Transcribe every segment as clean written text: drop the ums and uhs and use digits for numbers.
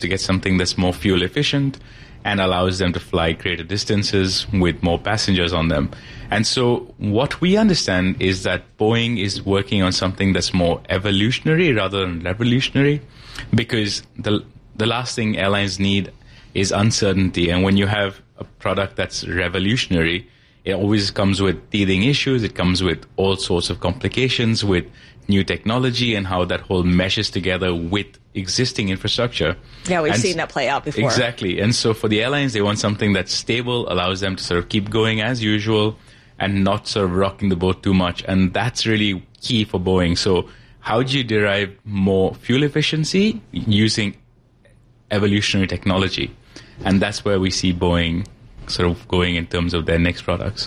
to get something that's more fuel efficient and allows them to fly greater distances with more passengers on them. And so what we understand is that Boeing is working on something that's more evolutionary rather than revolutionary, because the last thing airlines need is uncertainty. And when you have a product that's revolutionary, it always comes with teething issues. It comes with all sorts of complications with new technology and how that whole meshes together with existing infrastructure. Yeah, we've seen that play out before. Exactly. And so for the airlines, they want something that's stable, allows them to sort of keep going as usual and not sort of rocking the boat too much. And that's really key for Boeing. So how do you derive more fuel efficiency using evolutionary technology? And that's where we see Boeing sort of going in terms of their next products.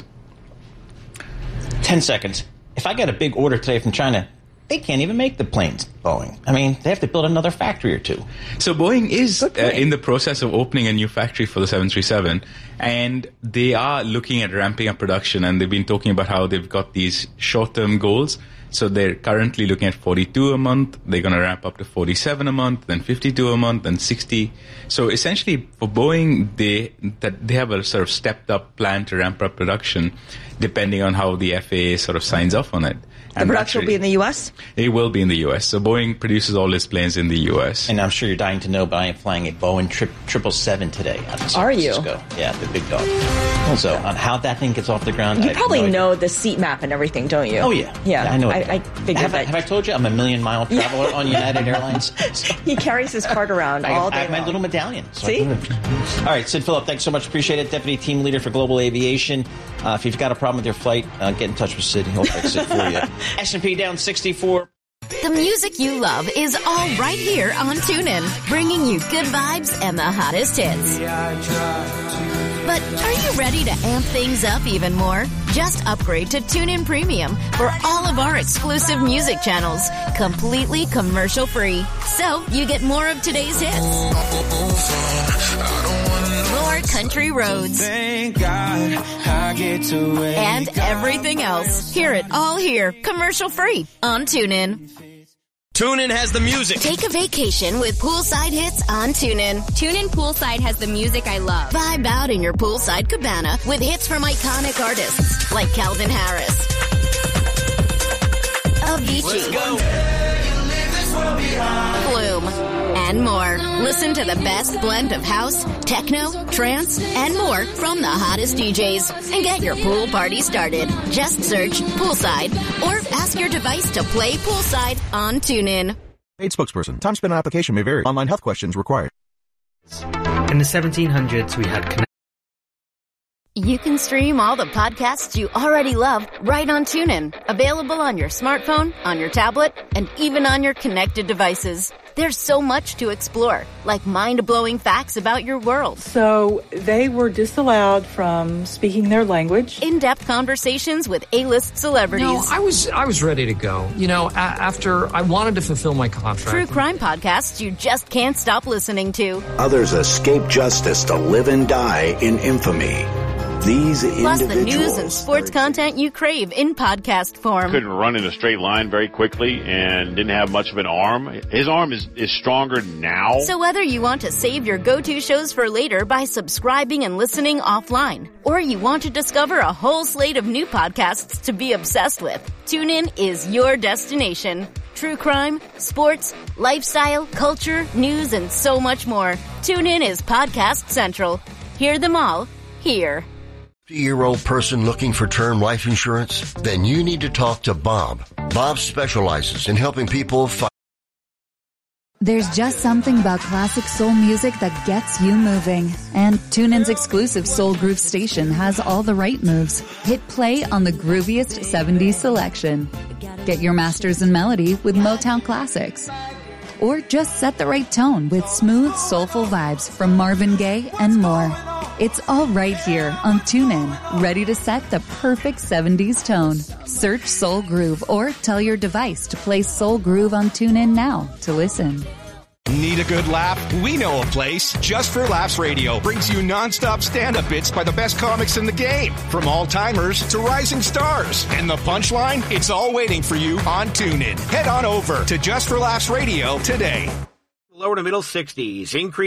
10 seconds. If I get a big order today from China, they can't even make the planes, Boeing. I mean, they have to build another factory or two. So Boeing is in the process of opening a new factory for the 737, and they are looking at ramping up production, and they've been talking about how they've got these short-term goals. So they're currently looking at 42 a month. They're going to ramp up to 47 a month, then 52 a month, then 60. So essentially, for Boeing, they have a sort of stepped-up plan to ramp up production, depending on how the FAA sort of signs off on it. The production will be in the U.S.? It will be in the U.S. So Boeing produces all its planes in the U.S. And I'm sure you're dying to know, but I am flying a Boeing 777 today out of San Francisco. Yeah, the big dog. So on how that thing gets off the ground, you probably know the seat map and everything, don't you? Oh, yeah. Yeah, I know. I figured that. Have I told you I'm a million-mile traveler on United Airlines? He carries his card around all day I have my little medallion. So See? All right, Sid Phillip, thanks so much. Appreciate it. Deputy Team Leader for Global Aviation. If you've got a problem with your flight, get in touch with Sid. He'll fix it for you. S&P down 64. The music you love is all right here on TuneIn, bringing you good vibes and the hottest hits. But are you ready to amp things up even more? Just upgrade to TuneIn Premium for all of our exclusive music channels, completely commercial-free. So you get more of today's hits, more country roads, thank God I get to and everything else. Hear it all here, commercial-free on TuneIn. TuneIn has the music. Take a vacation with poolside hits on TuneIn. TuneIn Poolside has the music I love. Vibe out in your poolside cabana with hits from iconic artists like Calvin Harris, Avicii, Flume, and more. Listen to the best blend of house, techno, trance, and more from the hottest DJs. And get your pool party started. Just search Poolside or ask your device to play Poolside on TuneIn. Paid spokesperson. Time spent on application may vary. Online health questions required. In the 1700s, we had You can stream all the podcasts you already love right on TuneIn. Available on your smartphone, on your tablet, and even on your connected devices. There's so much to explore, like mind-blowing facts about your world. So they were disallowed from speaking their language. In-depth conversations with A-list celebrities. No, I was ready to go. You know, after I wanted to fulfill my contract. True crime podcasts you just can't stop listening to. Others escape justice to live and die in infamy. These plus the news and sports content you crave in podcast form. Couldn't run in a straight line very quickly and didn't have much of an arm. His arm is stronger now. So whether you want to save your go-to shows for later by subscribing and listening offline, or you want to discover a whole slate of new podcasts to be obsessed with, TuneIn is your destination. True crime, sports, lifestyle, culture, news, and so much more. TuneIn is Podcast Central. Hear them all here. 50-year-old person looking for term life insurance? Then you need to talk to Bob. Bob specializes in helping people find. There's just something about classic soul music that gets you moving. And TuneIn's exclusive Soul Groove station has all the right moves. Hit play on the grooviest 70s selection. Get your masters in melody with Motown classics. Or just set the right tone with smooth, soulful vibes from Marvin Gaye and more. It's all right here on TuneIn, ready to set the perfect 70s tone. Search Soul Groove or tell your device to play Soul Groove on TuneIn now to listen. Need a good laugh? We know a place. Just for Laughs Radio brings you nonstop stand-up bits by the best comics in the game. From all-timers to rising stars. And the punchline? It's all waiting for you on TuneIn. Head on over to Just for Laughs Radio today. Lower to middle 60s. Increase